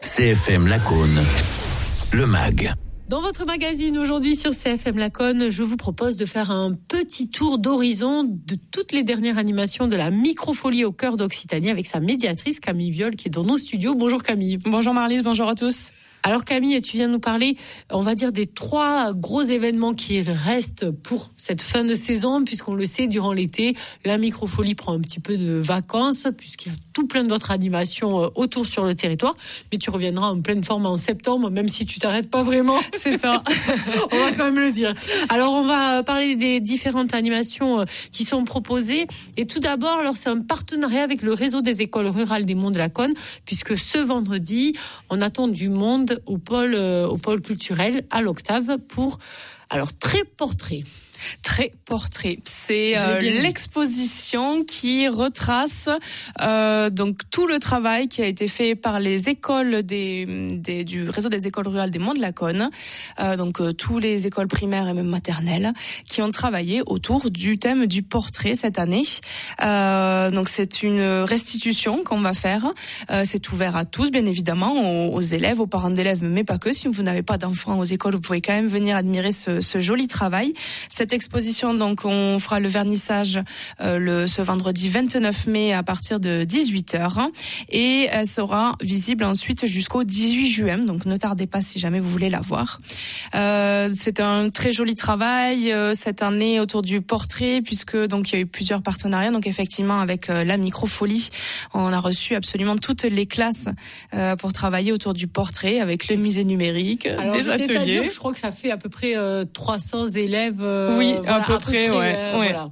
CFM Lacaune, le MAG. Dans votre magazine aujourd'hui sur CFM Lacaune, je vous propose de faire un petit tour d'horizon de toutes les dernières animations de la microfolie au cœur d'Occitanie avec sa médiatrice Camille Viol qui est dans nos studios. Bonjour Camille. Bonjour Marlise, bonjour à tous. Alors Camille, tu viens nous parler, on va dire, des 3 gros événements qui restent pour cette fin de saison, puisqu'on le sait, durant l'été, la microfolie prend un petit peu de vacances, puisqu'il y a tout plein d'autres animations autour sur le territoire. Mais tu reviendras en pleine forme en septembre, même si tu t'arrêtes pas vraiment. C'est ça. On va quand même le dire. Alors on va parler des différentes animations qui sont proposées. Et tout d'abord, alors c'est un partenariat avec le réseau des écoles rurales des Monts de Lacaune, puisque ce vendredi, on attend du monde au pôle culturel à l'Octave pour Trait Portrait. Trait Portrait, c'est l'exposition qui retrace donc tout le travail qui a été fait par les écoles du réseau des écoles rurales des Monts de Lacaune, donc tous les écoles primaires et même maternelles qui ont travaillé autour du thème du portrait cette année. Donc c'est une restitution qu'on va faire. C'est ouvert à tous, bien évidemment, aux élèves, aux parents d'élèves, mais pas que. Si vous n'avez pas d'enfants aux écoles, vous pouvez quand même venir admirer ce joli travail. Cette exposition, donc, on fera le vernissage ce vendredi 29 mai à partir de 18h et elle sera visible ensuite jusqu'au 18 juin. Donc, ne tardez pas si jamais vous voulez la voir. C'est un très joli travail cette année autour du portrait puisque donc il y a eu plusieurs partenariats. Donc, effectivement, avec la microfolie, on a reçu absolument toutes les classes pour travailler autour du portrait avec le musée numérique, alors, des ateliers. C'est-à-dire, je crois que ça fait à peu près 300 élèves. Oui, voilà, à peu près, ouais. Voilà,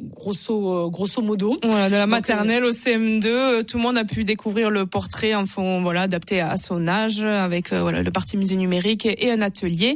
grosso modo. Voilà, de la maternelle au CM2, tout le monde a pu découvrir le portrait en fond, voilà, adapté à son âge, avec le parti musée numérique et un atelier.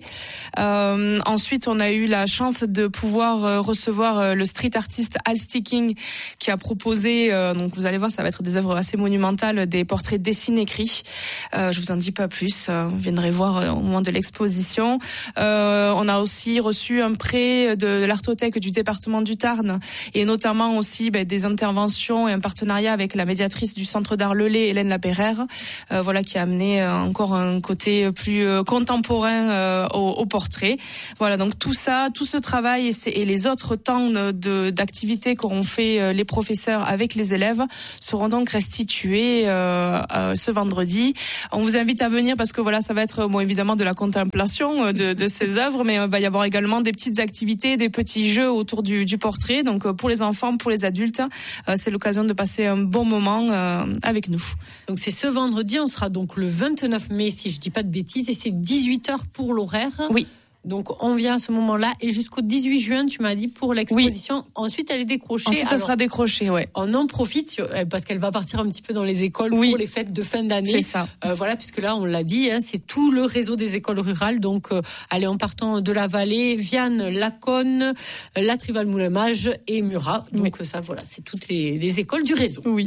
Ensuite, on a eu la chance de pouvoir recevoir le street artiste Al Sticking qui a proposé, donc vous allez voir, ça va être des œuvres assez monumentales, des portraits dessinés-écrits. Je vous en dis pas plus, vous viendrez voir au moment de l'exposition. On a aussi reçu un prêt de l'Artothèque du département du Tarn et notamment aussi des interventions et un partenariat avec la médiatrice du centre d'art Lelay, Hélène Lapeyraire, qui a amené encore un côté plus contemporain au portrait. Voilà, donc tout ça, tout ce travail et les autres temps d'activités qu'auront fait les professeurs avec les élèves seront donc restitués ce vendredi. On vous invite à venir parce que ça va être évidemment de la contemplation de ces œuvres, mais il va y avoir également des petites activités, des petits jeux autour du portrait. Donc pour les enfants, pour les adultes, c'est l'occasion de passer un bon moment avec nous. Donc c'est ce vendredi, on sera donc le 29 mai si je dis pas de bêtises et c'est 18h pour l'horaire. Oui. Donc on vient à ce moment-là et jusqu'au 18 juin, tu m'as dit, pour l'exposition. Oui. Ensuite, elle est décrochée. Ensuite, ça sera décroché, ouais. On en profite parce qu'elle va partir un petit peu dans les écoles pour les fêtes de fin d'année. C'est ça. Puisque là, on l'a dit, c'est tout le réseau des écoles rurales. Donc, allez, en partant de la vallée, Vianne, Lacaune, La Trival-Moulin-Mage et Murat. Donc c'est toutes les écoles du réseau. Oui.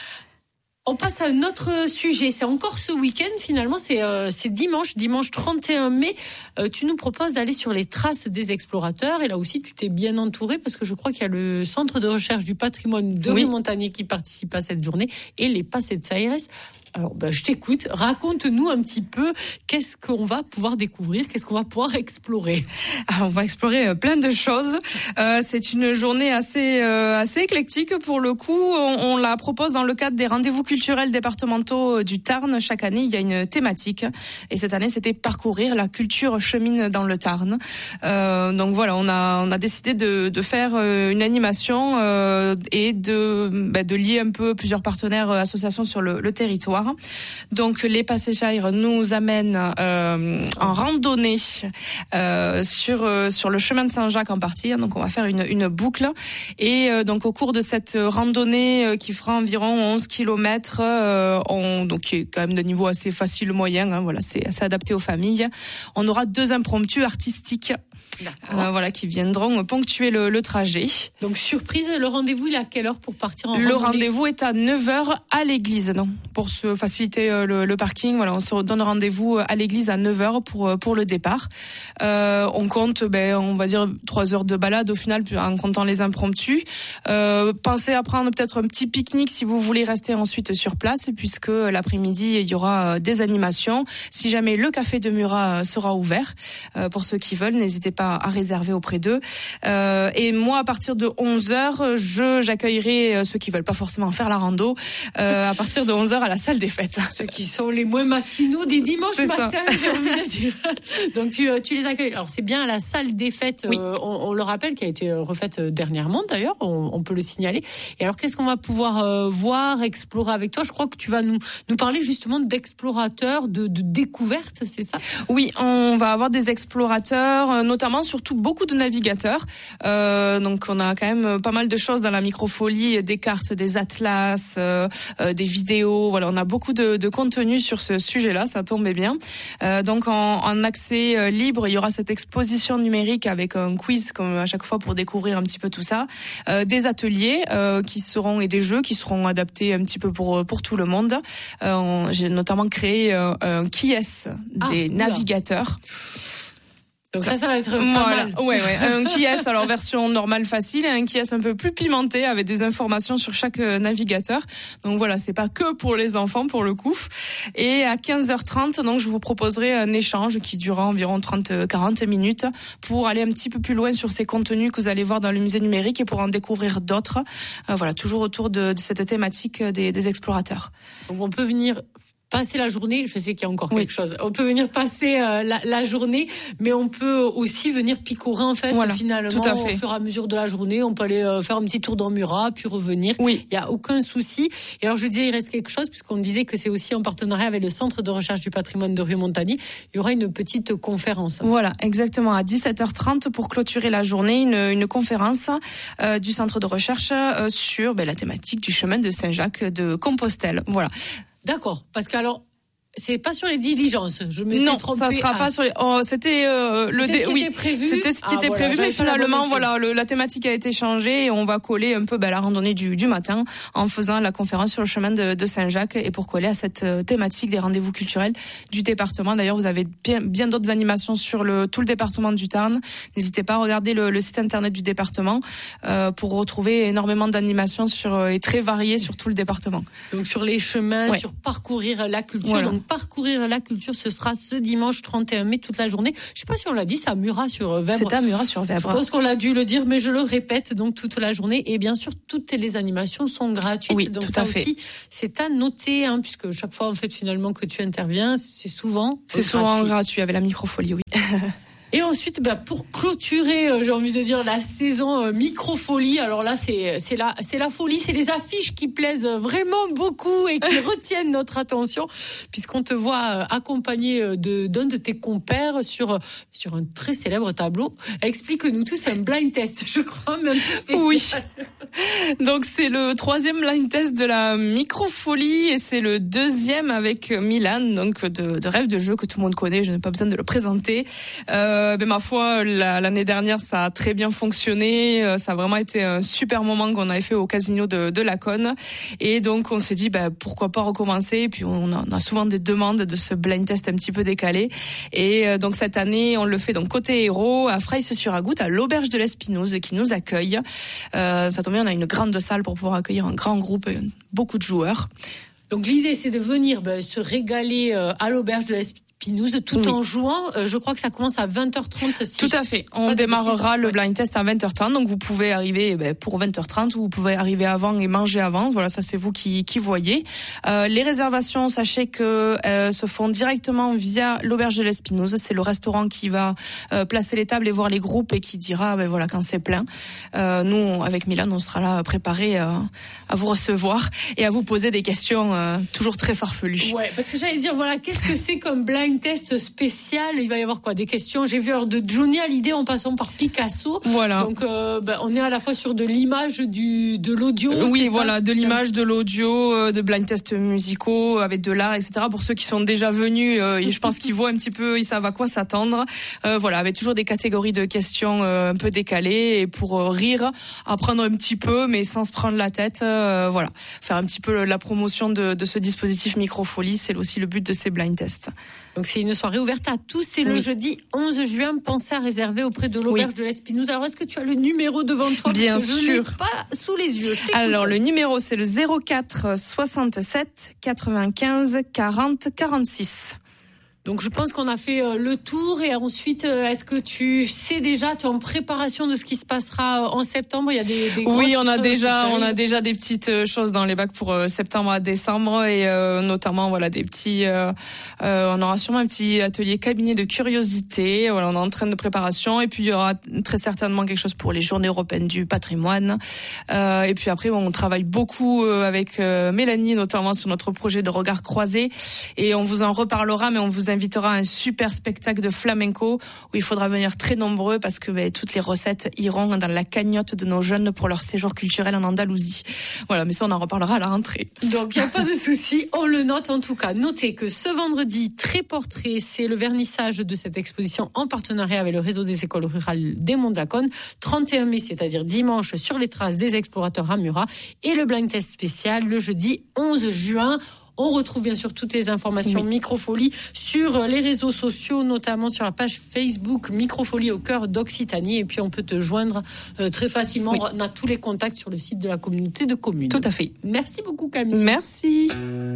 On passe à un autre sujet. C'est encore ce week-end, finalement. C'est dimanche 31 mai. Tu nous proposes d'aller sur les traces des explorateurs. Et là aussi, tu t'es bien entouré parce que je crois qu'il y a le Centre de recherche du patrimoine de Rue-Montagnier qui participe à cette journée et les Passés de Saïres. Alors, je t'écoute. Raconte-nous un petit peu qu'est-ce qu'on va pouvoir découvrir, qu'est-ce qu'on va pouvoir explorer. On va explorer plein de choses. C'est une journée assez éclectique pour le coup. On la propose dans le cadre des rendez-vous culturels départementaux du Tarn. Chaque année, il y a une thématique. Et cette année, c'était parcourir la culture chemine dans le Tarn. Donc voilà, on a décidé de faire une animation et de lier un peu plusieurs partenaires, associations sur le territoire. Donc les Passés-Chaires nous amènent en randonnée sur le chemin de Saint-Jacques en partie. Donc on va faire une boucle et donc au cours de cette randonnée qui fera environ 11 kilomètres, donc qui est quand même de niveau assez facile moyen. C'est assez adapté aux familles. On aura 2 impromptus artistiques voilà, qui viendront ponctuer le trajet. Donc surprise, le rendez-vous il est à quelle heure pour partir en randonnée? Le rendez-vous est à 9h à l'église, non, pour se faciliter le parking. Voilà, on se donne rendez-vous à l'église à 9h pour le départ. On compte, on va dire 3 heures de balade au final, en comptant les impromptus. Pensez à prendre peut-être un petit pique-nique si vous voulez rester ensuite sur place, puisque l'après-midi il y aura des animations. Si jamais le café de Murat sera ouvert, pour ceux qui veulent, n'hésitez pas à réserver auprès d'eux. Et moi, à partir de 11h, j'accueillerai ceux qui veulent pas forcément faire la rando, à partir de 11h à la salle des fêtes. Ceux qui sont les moins matinaux des dimanches matins, j'ai envie de dire. Donc tu les accueilles. Alors c'est bien à la salle des fêtes, oui. On le rappelle, qui a été refaite dernièrement d'ailleurs, on peut le signaler. Et alors qu'est-ce qu'on va pouvoir voir, explorer avec toi? Je crois que tu vas nous parler justement d'explorateurs, de découvertes, c'est ça? Oui, on va avoir des explorateurs, notamment surtout beaucoup de navigateurs. Donc on a quand même pas mal de choses dans la microfolie, des cartes, des atlas, des vidéos. Voilà, on a beaucoup de contenu sur ce sujet-là, ça tombe bien. Donc en accès libre, il y aura cette exposition numérique avec un quiz comme à chaque fois pour découvrir un petit peu tout ça. Des ateliers qui seront et des jeux qui seront adaptés un petit peu pour tout le monde. J'ai notamment créé un qui-est des navigateurs. Donc ça va être pas mal. Ouais. Un qui-est, alors version normale facile, et un qui-est un peu plus pimenté avec des informations sur chaque navigateur. Donc voilà, c'est pas que pour les enfants pour le coup. Et à 15h30, donc je vous proposerai un échange qui durera environ 30-40 minutes pour aller un petit peu plus loin sur ces contenus que vous allez voir dans le musée numérique et pour en découvrir d'autres. Voilà, toujours autour de cette thématique des explorateurs. Donc on peut venir passer la journée, je sais qu'il y a encore quelque chose. On peut venir passer la journée, mais on peut aussi venir picorer en fait, finalement, tout à fait. Au fur et à mesure de la journée. On peut aller faire un petit tour dans Murat, puis revenir. Oui. Il y a aucun souci. Et alors je disais, il reste quelque chose, puisqu'on disait que c'est aussi en partenariat avec le Centre de recherche du patrimoine de Rieux-Montagny. Il y aura une petite conférence. Voilà, exactement. À 17h30 pour clôturer la journée, une conférence du Centre de recherche sur la thématique du chemin de Saint-Jacques de Compostelle. Voilà. D'accord, parce qu'alors c'est pas sur les diligences. Je m'étais trompée. Non, ça sera pas sur les. C'était prévu. C'était ce qui était prévu, mais finalement, la thématique a été changée et on va coller un peu la randonnée du matin en faisant la conférence sur le chemin de Saint-Jacques et pour coller à cette thématique des rendez-vous culturels du département. D'ailleurs, vous avez bien d'autres animations sur tout le département du Tarn. N'hésitez pas à regarder le site internet du département pour retrouver énormément d'animations et très variées sur tout le département. Donc sur les chemins, sur parcourir la culture. Voilà. Donc parcourir la culture, ce sera ce dimanche 31 mai toute la journée. Je sais pas si on l'a dit, c'est à Murat-sur-Vèbre. C'est à Murat-sur-Vèbre. Je pense qu'on l'a dû le dire, mais je le répète, donc toute la journée. Et bien sûr, toutes les animations sont gratuites. Oui, donc tout ça à fait. aussi, c'est à noter, puisque chaque fois, en fait, finalement, que tu interviens, c'est souvent gratuit avec la microfolie, oui. Et ensuite, pour clôturer, j'ai envie de dire, la saison microfolie. Alors là, c'est la folie, c'est les affiches qui plaisent vraiment beaucoup et qui retiennent notre attention, puisqu'on te voit accompagné d'un de tes compères sur un très célèbre tableau. Explique-nous tout, c'est un blind test, je crois, même spécial. Oui. Donc c'est le 3e blind test de la microfolie et c'est le 2e avec Milan, donc de Rêve de jeu que tout le monde connaît. Je n'ai pas besoin de le présenter. Ma foi, l'année dernière, ça a très bien fonctionné. Ça a vraiment été un super moment qu'on avait fait au casino de Laconne. Et donc, on s'est dit, pourquoi pas recommencer. Et puis, on a souvent des demandes de ce blind test un petit peu décalé. Et donc, cette année, on le fait donc côté héros, à Freisse-sur-Agoutte, à l'Auberge de l'Espinouse, qui nous accueille. Ça tombe bien, on a une grande salle pour pouvoir accueillir un grand groupe et beaucoup de joueurs. Donc, l'idée, c'est de venir se régaler à l'Auberge de l'Espinouse tout en jouant. Je crois que ça commence à 20h30. Tout à fait. On démarrera le blind test à 20h30. Donc vous pouvez arriver pour 20h30 ou vous pouvez arriver avant et manger avant. Voilà, ça c'est vous qui voyez. Les réservations, sachez que se font directement via l'Auberge de l'Espinouse. C'est le restaurant qui va placer les tables et voir les groupes et qui dira quand c'est plein. Nous, avec Milan, on sera là préparés à vous recevoir et à vous poser des questions toujours très farfelues. Ouais, parce que j'allais dire, voilà, qu'est-ce que c'est comme blind test spécial? Il va y avoir quoi? Des questions, j'ai vu alors de Johnny Hallyday en passant par Picasso. Voilà. Donc, on est à la fois sur de l'image, de l'audio. Oui, voilà, de l'image, de l'audio, de blind tests musicaux, avec de l'art, etc. Pour ceux qui sont déjà venus, je pense qu'ils voient un petit peu, ils savent à quoi s'attendre. Voilà, avec toujours des catégories de questions un peu décalées et pour rire, apprendre un petit peu, mais sans se prendre la tête. Voilà, faire un petit peu la promotion de ce dispositif Microfolie, c'est aussi le but de ces blind tests. Donc c'est une soirée ouverte à tous, c'est le jeudi 11 juin. Pensez à réserver auprès de l'auberge de l'Espinouse. Alors est-ce que tu as le numéro devant toi? Bien sûr. Je l'ai pas sous les yeux. Alors le numéro c'est le 04 67 95 40 46. Donc je pense qu'on a fait le tour et ensuite est-ce que tu sais déjà, tu es en préparation de ce qui se passera en septembre? Il y a des oui, on a déjà des petites choses dans les bacs pour septembre à décembre et notamment voilà des petits on aura sûrement un petit atelier cabinet de curiosité. Voilà, on est en train de préparation et puis il y aura très certainement quelque chose pour les journées européennes du patrimoine. Et puis après on travaille beaucoup avec Mélanie notamment sur notre projet de regard croisé et on vous en reparlera, mais on vous invitera à un super spectacle de flamenco où il faudra venir très nombreux parce que toutes les recettes iront dans la cagnotte de nos jeunes pour leur séjour culturel en Andalousie. Voilà, mais ça on en reparlera à la rentrée. Donc il n'y a pas de souci, on le note en tout cas. Notez que ce vendredi, Très Portrait, c'est le vernissage de cette exposition en partenariat avec le réseau des écoles rurales des Monts de la Cône. 31 mai, c'est-à-dire dimanche, sur les traces des explorateurs à Murat, et le blind test spécial le jeudi 11 juin. On retrouve bien sûr toutes les informations Microfolie sur les réseaux sociaux, notamment sur la page Facebook Microfolie au cœur d'Occitanie. Et puis on peut te joindre très facilement. Oui. On a tous les contacts sur le site de la communauté de communes. Tout à fait. Merci beaucoup Camille. Merci.